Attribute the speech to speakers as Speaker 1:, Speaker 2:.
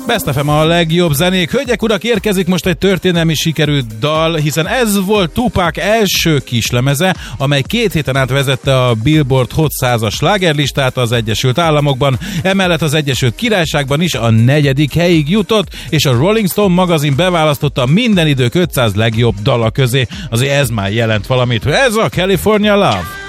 Speaker 1: Best FM a legjobb zenék. Hölgyek, urak, érkezik most egy történelmi sikerű dal, hiszen ez volt Tupac első kislemeze, amely 2 héten át vezette a Billboard Hot 100-as slágerlistát az Egyesült Államokban, emellett az Egyesült Királyságban is a 4. helyig jutott, és a Rolling Stone magazin beválasztotta minden idők 500 legjobb dala közé. Azért ez már jelent valamit. Ez a California Love.